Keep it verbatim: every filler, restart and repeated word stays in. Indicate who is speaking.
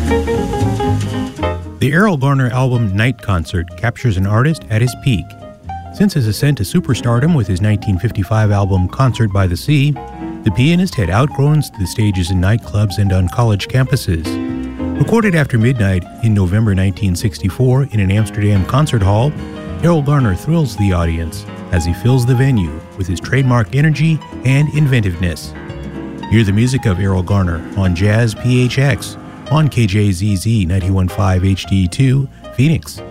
Speaker 1: The Erroll Garner album Night Concert captures an artist at his peak. Since his ascent to superstardom with his nineteen fifty-five album Concert by the Sea, the pianist had outgrown the stages in nightclubs and on college campuses. Recorded after midnight in November nineteen sixty-four in an Amsterdam concert hall, Erroll Garner thrills the audience as he fills the venue with his trademark energy and inventiveness. Hear the music of Erroll Garner on Jazz P H X on K J Z Z ninety-one point five H D two, Phoenix.